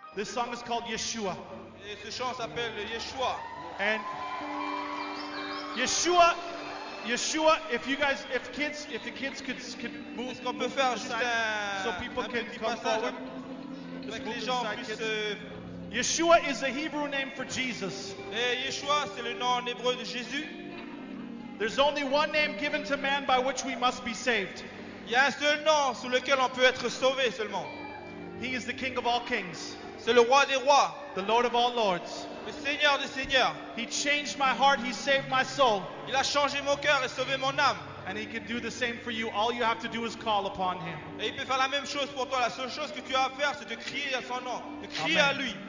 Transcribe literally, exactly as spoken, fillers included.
This song is called Yeshua. Et ce chant s'appelle Yeshua. And Yeshua, Yeshua, if you guys, if kids, if the kids could, could move, Est-ce qu'on peut move faire to the juste side un, so people un can petit come passage forward. afin Just que move les to gens the side, puissent... kids. euh, Yeshua is the Hebrew name for Jesus. Et Yeshua, c'est le nom en hébreu de Jésus. There's only one name given to man by which we must be saved. Il y a un seul nom sous lequel on peut être sauvé seulement. He is the King of all kings, C'est le roi des rois, the Lord of all lords. le Seigneur des seigneurs. He changed my heart, he saved my soul, Il a changé mon cœur et sauvé mon âme. and he can do the same for you. All you have to do is call upon him. Et il peut faire la même chose pour toi. La seule chose que tu as à faire, c'est de crier à son nom, de crier Amen. à lui.